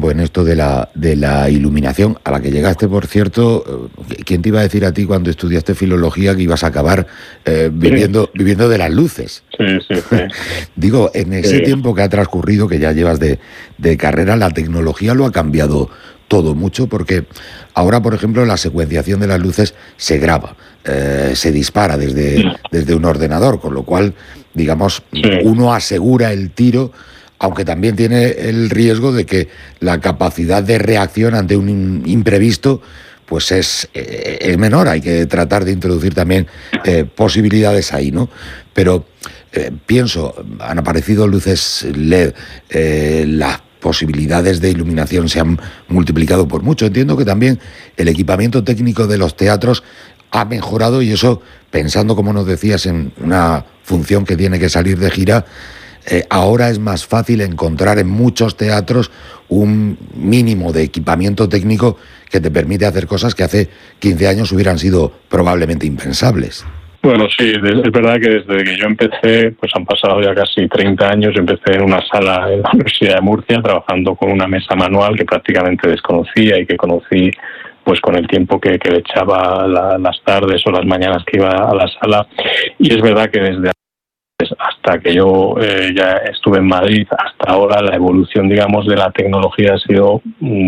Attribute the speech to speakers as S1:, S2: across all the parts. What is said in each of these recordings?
S1: tiempo en esto de la iluminación, a la que llegaste, por cierto. ¿Quién te iba a decir a ti cuando estudiaste filología que ibas a acabar viviendo de las luces?
S2: Sí.
S1: Digo, en ese tiempo que ha transcurrido, que ya llevas de carrera, la tecnología lo ha cambiado todo mucho, porque ahora, por ejemplo, la secuenciación de las luces se graba, se dispara desde un ordenador, con lo cual, digamos, uno asegura el tiro, aunque también tiene el riesgo de que la capacidad de reacción ante un imprevisto pues es menor. Hay que tratar de introducir también posibilidades ahí, ¿no? Pero pienso, han aparecido luces LED, las posibilidades de iluminación se han multiplicado por mucho. Entiendo que también el equipamiento técnico de los teatros ha mejorado, y eso, pensando, como nos decías, en una función que tiene que salir de gira, ahora es más fácil encontrar en muchos teatros un mínimo de equipamiento técnico que te permite hacer cosas que hace 15 años hubieran sido probablemente impensables.
S2: Bueno, sí, es verdad que desde que yo empecé, pues han pasado ya casi 30 años. Yo empecé en una sala en la Universidad de Murcia trabajando con una mesa manual que prácticamente desconocía y que conocí pues con el tiempo que le echaba las tardes o las mañanas que iba a la sala. Y es verdad que desde hasta que yo ya estuve en Madrid hasta ahora, la evolución, digamos, de la tecnología ha sido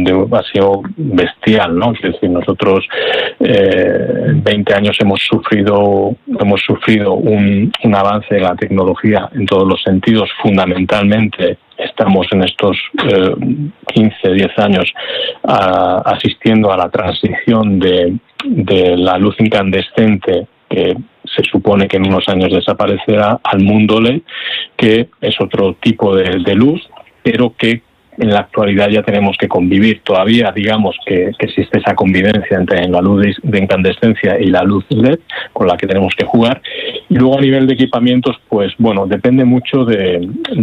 S2: bestial, ¿no? Es decir, nosotros 20 años hemos sufrido un avance de la tecnología en todos los sentidos. Fundamentalmente estamos en estos 15, 10 años asistiendo a la transición de la luz incandescente, que se supone que en unos años desaparecerá, al mundo LED, que es otro tipo de luz, pero que en la actualidad ya tenemos que convivir. Todavía, digamos, que existe esa convivencia entre la luz de incandescencia y la luz LED, con la que tenemos que jugar. Y luego, a nivel de equipamientos, pues bueno, depende mucho de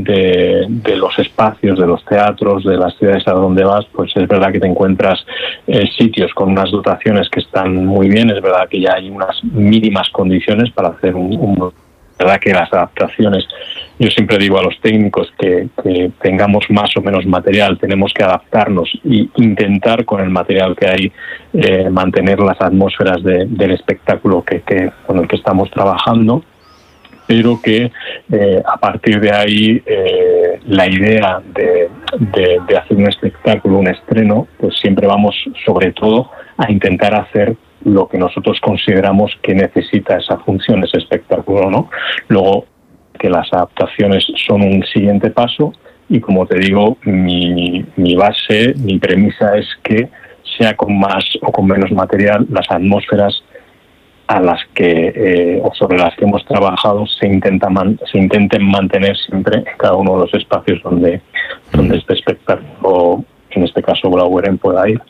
S2: los espacios, de los teatros, de las ciudades a donde vas. Pues es verdad que te encuentras sitios con unas dotaciones que están muy bien. Es verdad que ya hay unas mínimas condiciones para hacer verdad que las adaptaciones, yo siempre digo a los técnicos que tengamos más o menos material, tenemos que adaptarnos e intentar, con el material que hay, mantener las atmósferas del espectáculo con el que estamos trabajando, pero que a partir de ahí la idea de hacer un espectáculo, un estreno, pues siempre vamos sobre todo a intentar hacer lo que nosotros consideramos que necesita esa función, ese espectáculo, ¿no? Luego, que las adaptaciones son un siguiente paso, y como te digo, mi base, mi premisa es que sea con más o con menos material, las atmósferas a las que o sobre las que hemos trabajado se intenten mantener siempre en cada uno de los espacios donde este espectáculo, en este caso Braueren, pueda ir.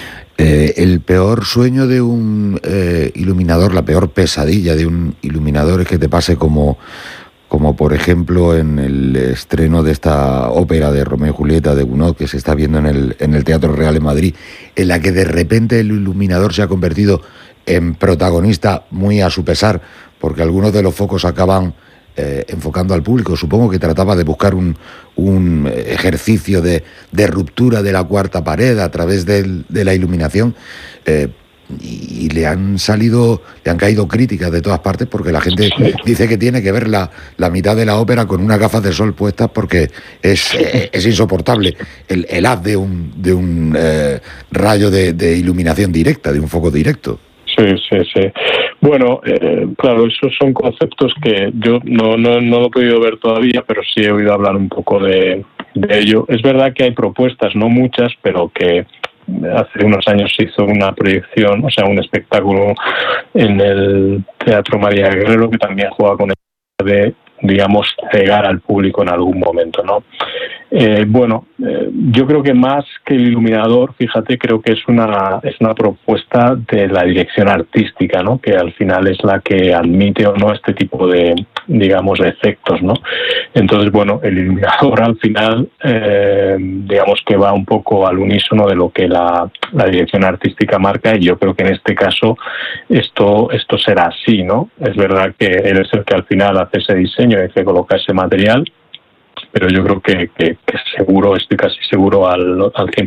S1: El peor sueño de un iluminador, la peor pesadilla de un iluminador, es que te pase como por ejemplo en el estreno de esta ópera de Romeo y Julieta de Gounod, que se está viendo en el Teatro Real en Madrid, en la que de repente el iluminador se ha convertido en protagonista, muy a su pesar, porque algunos de los focos acaban enfocando al público. Supongo que trataba de buscar un ejercicio de ruptura de la cuarta pared a través de la iluminación, y le han caído críticas de todas partes, porque la gente dice que tiene que ver la mitad de la ópera con unas gafas de sol puestas, porque es insoportable el haz de un rayo de iluminación directa, de un foco directo.
S2: Sí. Bueno, claro, esos son conceptos que yo no lo he podido ver todavía, pero sí he oído hablar un poco de ello. Es verdad que hay propuestas, no muchas, pero que hace unos años se hizo una proyección, o sea, un espectáculo en el Teatro María Guerrero, que también juega con el de, digamos, cegar al público en algún momento, ¿no? Yo creo que más que el iluminador, fíjate, creo que es una propuesta de la dirección artística, ¿no? Que al final es la que admite o no este tipo de, digamos, de efectos, ¿no? Entonces, bueno, el iluminador al final, digamos que va un poco al unísono de lo que la dirección artística marca, y yo creo que en este caso esto será así, ¿no? Es verdad que él es el que al final hace ese diseño y que coloca ese material, pero yo creo que seguro, estoy casi seguro al 100%,